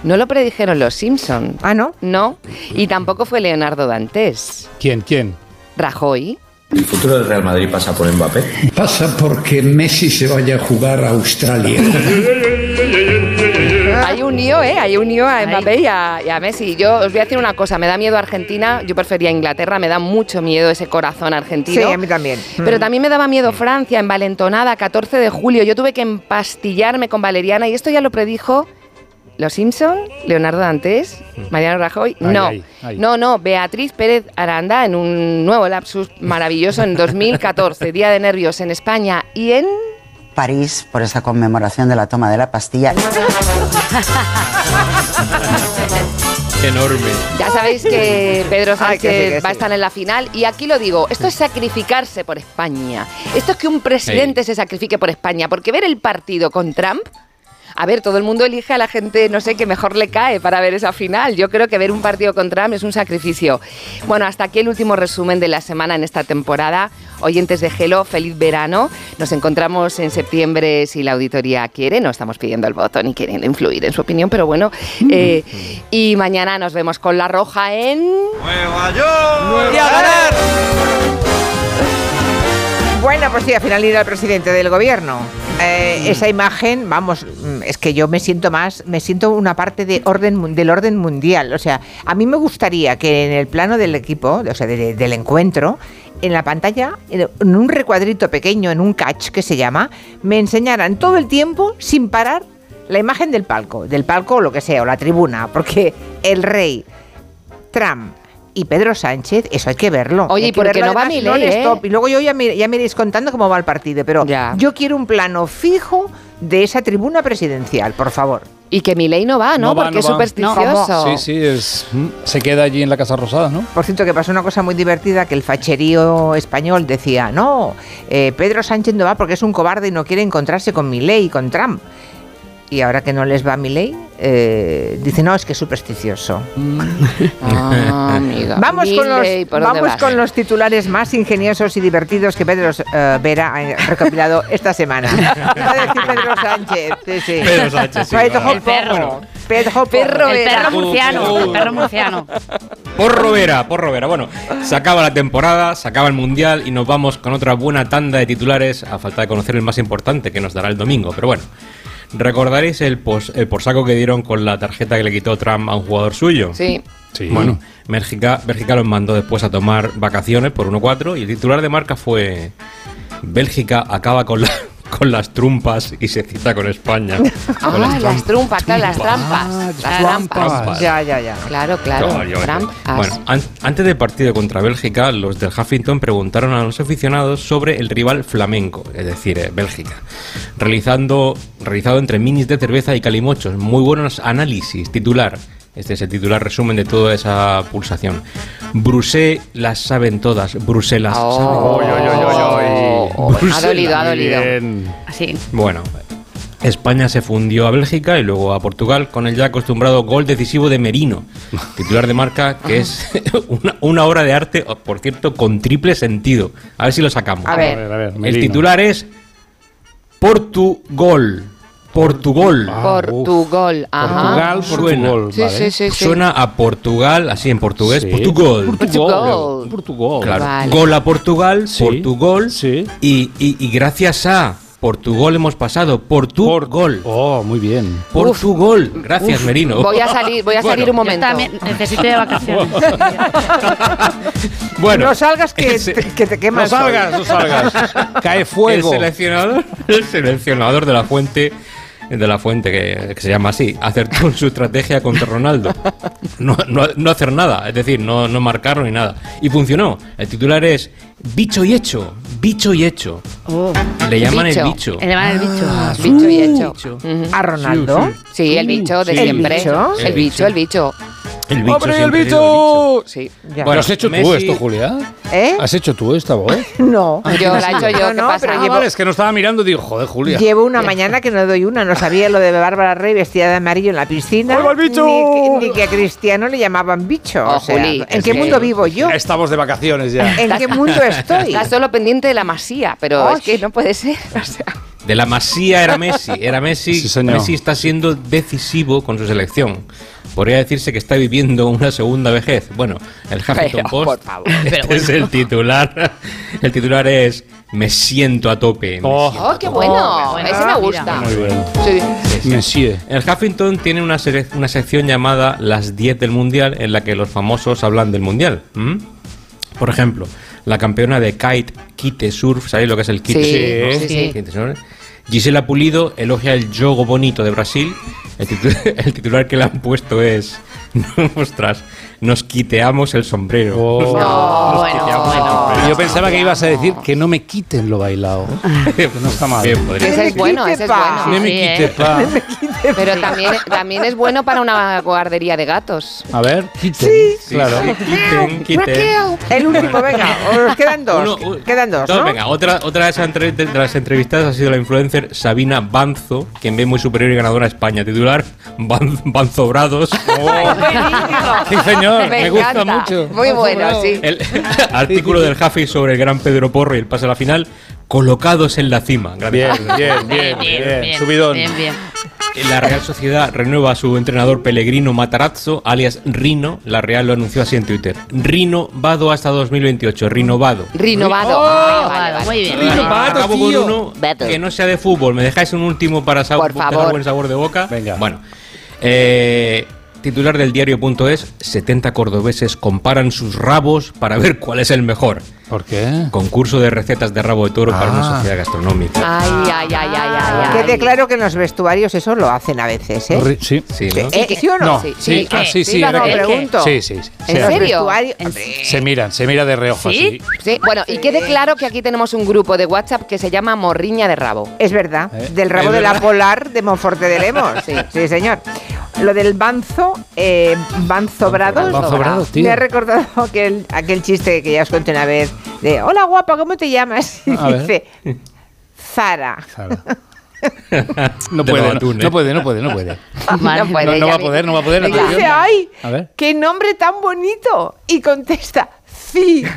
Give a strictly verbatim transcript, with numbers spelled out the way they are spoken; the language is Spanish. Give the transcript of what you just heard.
No lo predijeron los Simpson. Ah, ¿no? No. Y tampoco fue Leonardo Dantes. ¿Quién? ¿Quién? Rajoy. ¿El futuro del Real Madrid pasa por Mbappé? Pasa porque Messi se vaya a jugar a Australia. Hay un lío, ¿eh? Hay un lío a Mbappé y a, y a Messi. Yo os voy a decir una cosa, me da miedo Argentina, yo prefería Inglaterra, me da mucho miedo ese corazón argentino. Sí, a mí también. Pero también me daba miedo Francia, envalentonada, catorce de julio. Yo tuve que empastillarme con valeriana y esto ya lo predijo los Simpson, Leonardo Dantes, Mariano Rajoy. Ay, no, ay, ay. no, no, Beatriz Pérez Aranda en un nuevo lapsus maravilloso en dos mil catorce, Día de Nervios en España y en... París, por esa conmemoración de la toma de la Bastilla. Enorme. Ya sabéis que Pedro Sánchez Ay, que sí, que sí. va a estar en la final y aquí lo digo, esto es sacrificarse por España. Esto es que un presidente Hey. se sacrifique por España, porque ver el partido con Trump... A ver, todo el mundo elige a la gente, no sé, que mejor le cae para ver esa final. Yo creo que ver un partido con Trump es un sacrificio. Bueno, hasta aquí el último resumen de la semana en esta temporada. Oyentes de Hello, feliz verano. Nos encontramos en septiembre si la auditoría quiere. No estamos pidiendo el voto ni queriendo influir en su opinión, pero bueno. Eh, y mañana nos vemos con La Roja en... ¡Nueva York! ¡Y a ganar! Bueno, pues sí, al final irá el presidente del gobierno. Eh, esa imagen, vamos, es que yo me siento más, me siento una parte de orden, del orden mundial. O sea, a mí me gustaría que en el plano del equipo, o sea, de, de, del encuentro, en la pantalla, en un recuadrito pequeño, en un catch que se llama, me enseñaran todo el tiempo, sin parar, la imagen del palco, del palco o lo que sea, o la tribuna, porque el rey, Trump y Pedro Sánchez, eso hay que verlo. Oye, ¿y por qué no va Milei, eh? Y luego yo ya me, ya me iréis contando cómo va el partido, pero Ya. yo quiero un plano fijo de esa tribuna presidencial, por favor. Y que Milei no va, ¿no? No va, Porque no es va. supersticioso. Sí, sí, es, se queda allí en la Casa Rosada, ¿no? Por cierto, que pasó una cosa muy divertida, que el facherío español decía, no, eh, Pedro Sánchez no va porque es un cobarde y no quiere encontrarse con Milei y con Trump. Y ahora que no les va Milei, eh, dice, no, es que es supersticioso. Ah, amiga. Vamos, con los, Milei, ¿por dónde vamos vas? con los titulares más ingeniosos y divertidos que Pedro eh, Vera ha recopilado esta semana. Iba a decir Pedro Sánchez. Sí, sí. Pedro Sánchez, sí, Pedro claro. El perro. Porro. Pedro Perro Porro. El Vera. perro murciano, el perro murciano. Porro Vera, porro Vera. Bueno, se acaba la temporada, se acaba el Mundial y nos vamos con otra buena tanda de titulares a falta de conocer el más importante que nos dará el domingo. Pero bueno, ¿recordaréis el, pos, el porsaco que dieron con la tarjeta que le quitó Trump a un jugador suyo? Sí. Sí. Bueno, Bélgica, Bélgica los mandó después a tomar vacaciones por uno cuatro y el titular de marca fue: Bélgica acaba con la... con las trumpas y se cita con España. Ah, Con las, trampas. trumpas, claro, las trampas. Ah, las trampas. trampas. Ya, ya, ya. Claro, claro. Claro, yo- Trampas. Bueno, an- antes del partido contra Bélgica, los del Huffington preguntaron a los aficionados sobre el rival flamenco, es decir, eh, Bélgica, realizando realizado entre minis de cerveza y calimochos. Muy buenos análisis. Titular. Este es el titular resumen de toda esa pulsación. Brusé las saben todas. Bruselas Oh. saben. Oy, oy, oy, oy, oy. Ha Bruselas, dolido, ha muy dolido. bien. Así. Bueno, España se fundió a Bélgica y luego a Portugal con el ya acostumbrado gol decisivo de Merino, titular de marca, que es una, una obra de arte, por cierto, con triple sentido. A ver si lo sacamos. A A ver. ver, a ver, El Merino. titular es Portugol. Portugol. Ah, Portugal. Ajá. Portugal, Suena. Portugal, Sí, vale. sí, sí, sí. Suena a Portugal, así en portugués, Sí. Portugal. Portugal. Portugal. Claro. Vale. Gol a Portugal, Sí. Portugal. Sí. Y, y- y gracias a Portugal hemos pasado. Portugal. Oh, muy bien. Portugal. Gracias, Merino. Voy a salir, voy a salir un Yo momento. también necesito de vacaciones. Bueno, No salgas que, ese- te, que te No quemas. salgas, no salgas. Cae el fuego. seleccionador, el seleccionador de la Fuente, de la Fuente que, que se llama así, acertó en su estrategia contra Ronaldo. No, no, no hacer nada, es decir, no, no marcarlo ni nada. Y funcionó. El titular es bicho y hecho, bicho y hecho. Oh, Le llaman Bicho. el bicho. le van el bicho. Ah, bicho y hecho. Bicho. Ujú. ¿A Ronaldo? Sí, el bicho de Sí. siempre. ¿El bicho? El bicho, el bicho. El bicho. ¡Hombre, el siempre ha sido bicho! Sí. Ya. Bueno, ¿Lo has hecho tú Messi- esto, Julia? ¿Eh? ¿Has hecho tú esta voz? No. Yo la he hecho yo, No, ¿qué no, pasa? pero Ah, llevo- vale, es que no estaba mirando y digo, joder, Julia. Llevo una mañana que no doy una. No sabía lo de Bárbara Rey vestida de amarillo en la piscina. ¡Ahí va el bicho! Ni, que- ni que a Cristiano le llamaban bicho. Oh, o sea, Juli, ¿en es qué que- mundo vivo yo? Estamos de vacaciones ya. ¿En qué mundo estoy? Está solo pendiente de la masía, pero Oy. es que no puede ser. O sea, De la Masía era Messi. Era Messi. Sí, señor. Messi está siendo decisivo con su selección. Podría decirse que está viviendo una segunda vejez. Bueno, el Huffington Pero, Post. por favor. Este es el titular. El titular es: me siento a tope. me Oh. siento a Oh, qué tope". bueno. bueno, Ese me mira. gusta. Muy bien. Sí. Monsieur. El Huffington tiene una, sele- una sección llamada Las diez del Mundial, en la que los famosos hablan del Mundial. ¿Mm? Por ejemplo, la campeona de kite, kite surf, ¿sabéis lo que es el kite Sí, surf? ¿no? sí, sí. Kite surf. Gisela Pulido elogia el jogo bonito de Brasil. El, titu- el titular que le han puesto es: ostras, nos quiteamos el sombrero. Oh. Nos No, bueno, quiteamos el bueno. sombrero. Yo pensaba que ibas a decir que no me quiten lo bailado. Que no está mal. Bien, podría Ese ser. es bueno, ese es Pa. bueno. No me Sí, quite, ¿eh? pa. Pero también, también es bueno para una guardería de gatos. A ver, quiten. Sí, Claro. sí, quiten, quiten. El último, venga, os quedan dos. Uno, u- quedan dos, ¿no? Venga, otra, otra de, esas entre- de las entrevistadas ha sido la influencer Sabina Banzo, quien ve muy superior y ganadora a España. Titular: Ban- Banzobrados. Sí, señor, me, Me gusta encanta. mucho. Muy bueno, sí. El artículo del Huffy sobre el gran Pedro Porro y el pase a la final. Colocados en la cima. Bien, Gracias. bien, bien, bien. Subidón. Bien, bien. La Real Sociedad renueva a su entrenador Pellegrino Matarazzo, alias Rino. La Real lo anunció así en Twitter: Rino Vado hasta dos mil veintiocho. Rinovado. Renovado. Oh, Ah, vale, vale. Muy bien. Rino muy bien. Vado. Acabo tío. con uno Beto. que no sea de fútbol. ¿Me dejáis un último para sa- Por dejar favor. buen sabor de boca? Venga. Bueno, eh, titular del diario.es: setenta cordobeses comparan sus rabos para ver cuál es el mejor. ¿Por qué? Concurso de recetas de rabo de toro para Ah. una sociedad gastronómica. Ay, ay, ay, ay, ay, ay. Quede claro que en los vestuarios eso lo hacen a veces, ¿eh? Ri- Sí. Sí, ¿no? Eh, ¿Sí o no? No, Sí, sí, sí, ah, ¿qué? sí, sí, Sí, era no, que- pregunto. Sí, sí, sí. ¿En Sí, Los serio? vestuarios- ¿En hombre, Se miran, se mira de reojo ¿Sí? así. Sí, bueno, y quede claro que aquí tenemos un grupo de WhatsApp que se llama Morriña de Rabo. Es verdad, ¿Eh? del rabo Es de la verdad. Polar de Monforte de Lemos. Sí, sí, señor. Lo del banzo, eh, banzobrados, Banzobrados, tío. me ha recordado aquel, aquel chiste que ya os conté una vez de: hola guapa, ¿cómo te llamas? Y A ver. dice: Zara. Claro. No De puede, los no, atunes. no puede, no puede, no puede. Vale. No puede, No, no ya va a vi- poder, no va a poder. Y Venga. atención. dice: ¡ay! A ver. ¡Qué nombre tan bonito! Y contesta: ¡sí!